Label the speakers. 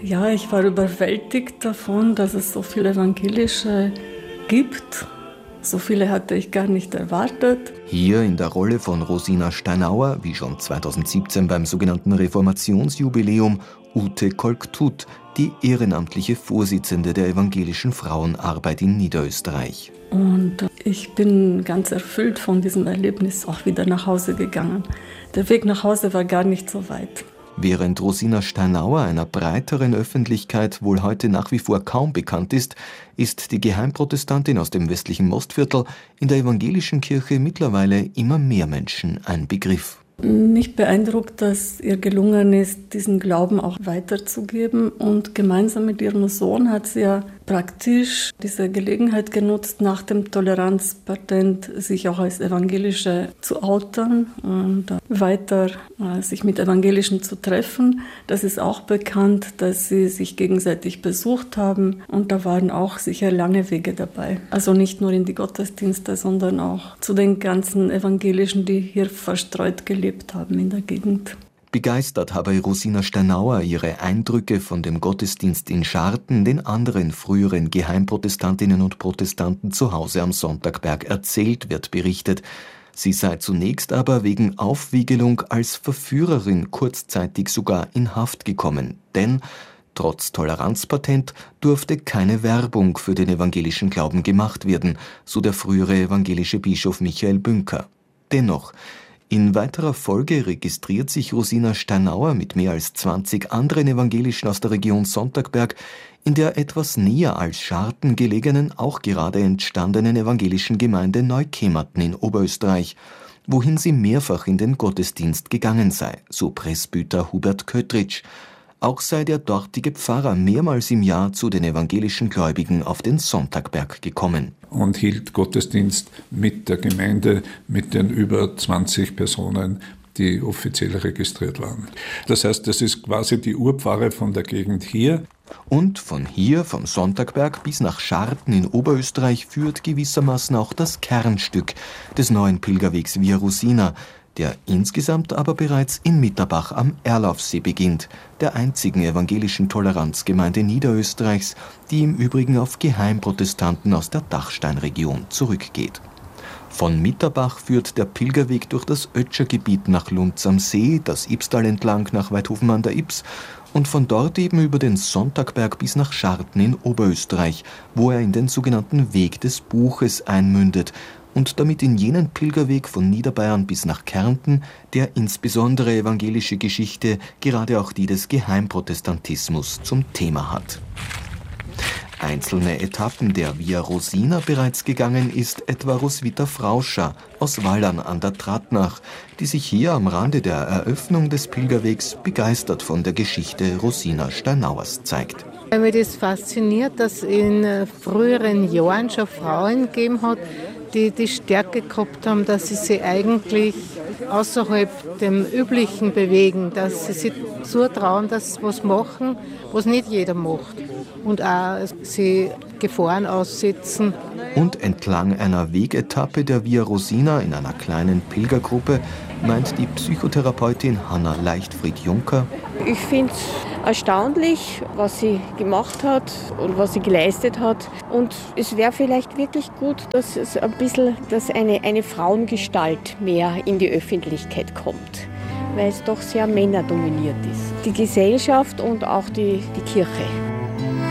Speaker 1: Ja, ich war überwältigt davon, dass es so viele Evangelische gibt. So viele hatte ich gar nicht erwartet.
Speaker 2: Hier in der Rolle von Rosina Steinauer, wie schon 2017 beim sogenannten Reformationsjubiläum, Ute Kolk-Tut, die ehrenamtliche Vorsitzende der evangelischen Frauenarbeit in Niederösterreich.
Speaker 1: Und ich bin ganz erfüllt von diesem Erlebnis auch wieder nach Hause gegangen. Der Weg nach Hause war gar nicht so weit.
Speaker 2: Während Rosina Steinauer einer breiteren Öffentlichkeit wohl heute nach wie vor kaum bekannt ist, ist die Geheimprotestantin aus dem westlichen Mostviertel in der evangelischen Kirche mittlerweile immer mehr Menschen ein Begriff.
Speaker 1: Mich beeindruckt, dass ihr gelungen ist, diesen Glauben auch weiterzugeben. Und gemeinsam mit ihrem Sohn hat sie ja praktisch diese Gelegenheit genutzt, nach dem Toleranzpatent sich auch als Evangelische zu outen und weiter sich mit Evangelischen zu treffen. Das ist auch bekannt, dass sie sich gegenseitig besucht haben. Und da waren auch sicher lange Wege dabei. Also nicht nur in die Gottesdienste, sondern auch zu den ganzen Evangelischen, die hier verstreut gelebt haben in der Gegend.
Speaker 2: Begeistert habe Rosina Steinauer ihre Eindrücke von dem Gottesdienst in Scharten den anderen früheren Geheimprotestantinnen und Protestanten zu Hause am Sonntagberg erzählt, wird berichtet. Sie sei zunächst aber wegen Aufwiegelung als Verführerin kurzzeitig sogar in Haft gekommen, denn trotz Toleranzpatent durfte keine Werbung für den evangelischen Glauben gemacht werden, so der frühere evangelische Bischof Michael Bünker. Dennoch, in weiterer Folge registriert sich Rosina Steinauer mit mehr als 20 anderen Evangelischen aus der Region Sonntagberg in der etwas näher als Scharten gelegenen, auch gerade entstandenen evangelischen Gemeinde Neukematen in Oberösterreich, wohin sie mehrfach in den Gottesdienst gegangen sei, so Presbyter Hubert Köttritsch. Auch sei der dortige Pfarrer mehrmals im Jahr zu den evangelischen Gläubigen auf den Sonntagberg gekommen.
Speaker 3: Und hielt Gottesdienst mit der Gemeinde, mit den über 20 Personen, die offiziell registriert waren. Das heißt, das ist quasi die Urpfarre von der Gegend hier.
Speaker 2: Und von hier, vom Sonntagberg bis nach Scharten in Oberösterreich, führt gewissermaßen auch das Kernstück des neuen Pilgerwegs Via Rosina, der insgesamt aber bereits in Mitterbach am Erlaufsee beginnt, der einzigen evangelischen Toleranzgemeinde Niederösterreichs, die im Übrigen auf Geheimprotestanten aus der Dachsteinregion zurückgeht. Von Mitterbach führt der Pilgerweg durch das Ötschergebiet nach Lunz am See, das Ibstal entlang nach Weithofen an der Ibs und von dort eben über den Sonntagberg bis nach Scharten in Oberösterreich, wo er in den sogenannten Weg des Buches einmündet und damit in jenen Pilgerweg von Niederbayern bis nach Kärnten, der insbesondere evangelische Geschichte, gerade auch die des Geheimprotestantismus, zum Thema hat. Einzelne Etappen der Via Rosina bereits gegangen ist etwa Roswitha Frauscher aus Wallern an der Tratnach, die sich hier am Rande der Eröffnung des Pilgerwegs begeistert von der Geschichte Rosina Steinauers zeigt.
Speaker 4: Mich das fasziniert, dass in früheren Jahren schon Frauen gegeben hat, die die Stärke gehabt haben, dass sie sich eigentlich außerhalb dem Üblichen bewegen, dass sie sich zutrauen, dass sie was machen, was nicht jeder macht. Und auch sie Gefahren aussetzen.
Speaker 2: Und entlang einer Wegetappe der Via Rosina in einer kleinen Pilgergruppe meint die Psychotherapeutin Hanna Leichtfried-Juncker:
Speaker 5: Ich finde es erstaunlich, was sie gemacht hat und was sie geleistet hat. Und es wäre vielleicht wirklich gut, dass es ein bisschen, dass eine Frauengestalt mehr in die Öffentlichkeit kommt, weil es doch sehr männerdominiert ist. Die Gesellschaft und auch die Kirche.